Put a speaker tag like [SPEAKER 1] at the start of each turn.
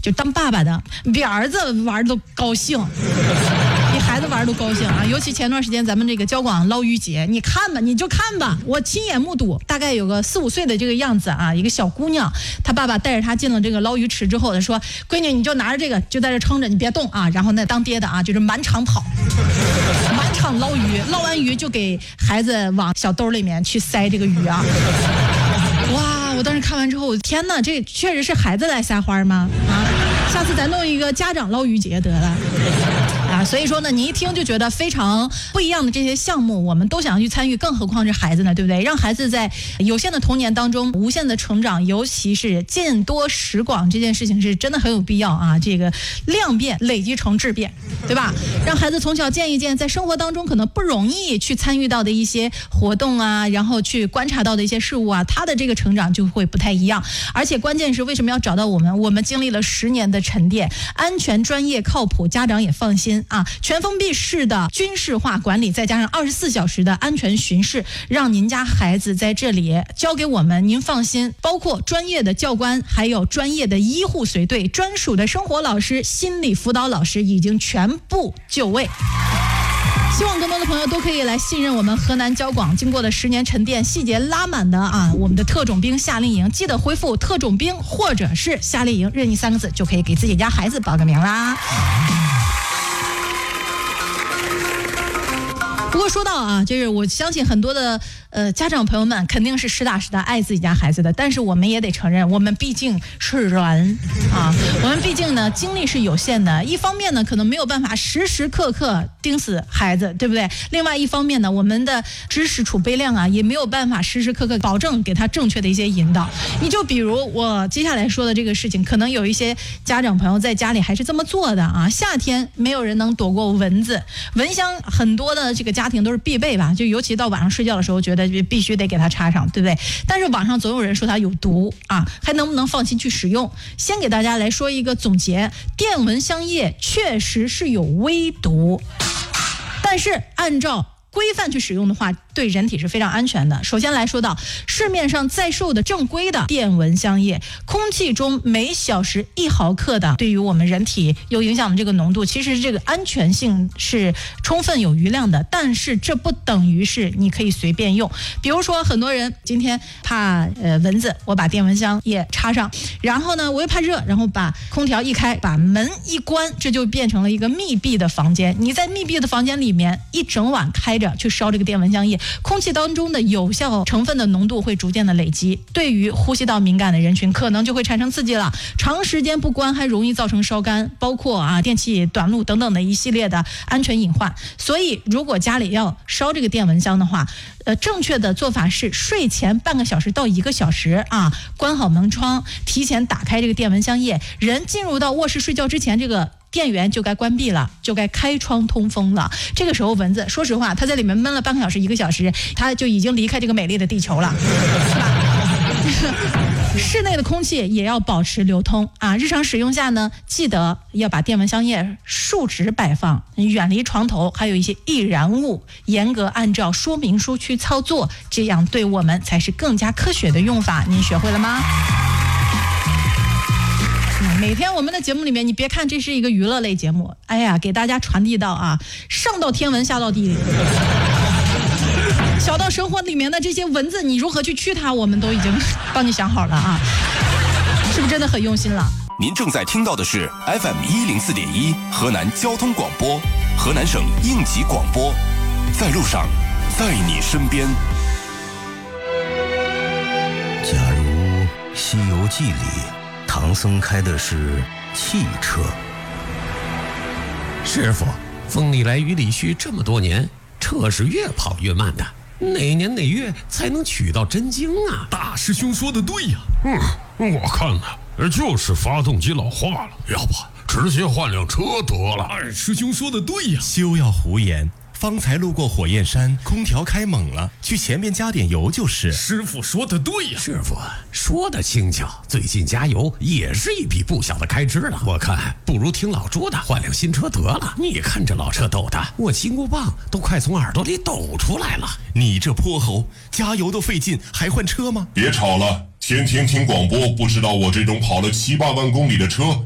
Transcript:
[SPEAKER 1] 就当爸爸的比儿子玩都高兴，比孩子玩都高兴啊！尤其前段时间咱们这个交广捞鱼节，你看吧，你就看吧，我亲眼目睹，大概有个4、5岁的这个样子啊，一个小姑娘，她爸爸带着她进了这个捞鱼池之后，她说：“闺女，你就拿着这个，就在这撑着，你别动啊。”然后呢，当爹的啊，就是满场跑，满场捞鱼，捞完鱼就给孩子往小兜里面去塞这个鱼啊。哇！我当时看完之后，天哪，这确实是孩子来撒欢吗？啊，下次咱弄一个家长捞鱼节得了。啊，所以说呢，你一听就觉得非常不一样的这些项目，我们都想要去参与，更何况是孩子呢，对不对？让孩子在有限的童年当中无限的成长，尤其是见多识广这件事情是真的很有必要啊。这个量变累积成质变，对吧？让孩子从小见一见在生活当中可能不容易去参与到的一些活动啊，然后去观察到的一些事物啊，他的这个成长就会不太一样。而且关键是为什么要找到我们？我们经历了10年的沉淀，安全、专业、靠谱，家长也放心。全封闭式的军事化管理，再加上24小时的安全巡视，让您家孩子在这里交给我们，您放心。包括专业的教官，还有专业的医护随队，专属的生活老师、心理辅导老师已经全部就位。希望更多的朋友都可以来信任我们河南交广经过的10年沉淀，细节拉满的我们的特种兵夏令营，记得回复特种兵或者是夏令营任意3个字，就可以给自己家孩子报个名啦。不过说到就是我相信很多的家长朋友们肯定是实打实的爱自己家孩子的，但是我们也得承认，我们毕竟是人我们毕竟呢精力是有限的，一方面呢可能没有办法时时刻刻盯死孩子，对不对？另外一方面呢，我们的知识储备量也没有办法时时刻刻保证给他正确的一些引导。你就比如我接下来说的这个事情，可能有一些家长朋友在家里还是这么做的夏天没有人能躲过蚊子，蚊香很多的这个家庭都是必备吧，就尤其到晚上睡觉的时候觉得必须得给它插上，对不对？但是网上总有人说它有毒还能不能放心去使用？先给大家来说一个总结，电蚊香液确实是有微毒，但是按照规范去使用的话，对人体是非常安全的。首先来说到市面上在售的正规的电蚊香液，空气中每小时1毫克的对于我们人体有影响的这个浓度，其实这个安全性是充分有余量的，但是这不等于是你可以随便用。比如说很多人今天怕蚊子，我把电蚊香液插上，然后呢我又怕热，然后把空调一开，把门一关，这就变成了一个密闭的房间。你在密闭的房间里面一整晚开着去烧这个电蚊香液，空气当中的有效成分的浓度会逐渐的累积，对于呼吸道敏感的人群可能就会产生刺激了。长时间不关还容易造成烧干，包括电气短路等等的一系列的安全隐患。所以如果家里要烧这个电蚊香的话，正确的做法是睡前半个小时到1个小时关好门窗，提前打开这个电蚊香液，人进入到卧室睡觉之前，这个电源就该关闭了，就该开窗通风了。这个时候蚊子说实话，它在里面闷了半个小时1个小时，它就已经离开这个美丽的地球了，是吧？室内的空气也要保持流通日常使用下呢，记得要把电蚊香液竖直摆放，远离床头还有一些易燃物，严格按照说明书去操作，这样对我们才是更加科学的用法。您学会了吗？每天我们的节目里面，你别看这是一个娱乐类节目，给大家传递到上到天文下到地理，小到生活里面的这些蚊子，你如何去驱它，我们都已经帮你想好了是不是真的很用心了？
[SPEAKER 2] 您正在听到的是 FM104.1 河南交通广播，河南省应急广播，在路上，在你身边。
[SPEAKER 3] 假如《西游记》里唐僧开的是汽车，
[SPEAKER 4] 师傅，风里来雨里去这么多年，车是越跑越慢的，哪年哪月才能取到真经啊？
[SPEAKER 5] 大师兄说的对呀，我看呢，就是发动机老化了，要不直接换辆车得了。二师兄说的对呀，
[SPEAKER 6] 休要胡言。方才路过火焰山，空调开猛了，去前面加点油就是。
[SPEAKER 5] 师傅说的对呀，
[SPEAKER 4] 师傅说的轻巧，最近加油也是一笔不小的开支了。我看不如听老朱的，换辆新车得了。你看这老车抖的，我金箍棒都快从耳朵里抖出来了。
[SPEAKER 6] 你这泼猴，加油都费劲，还换车吗？
[SPEAKER 7] 别吵了，天天听广播，不知道我这种跑了7、8万公里的车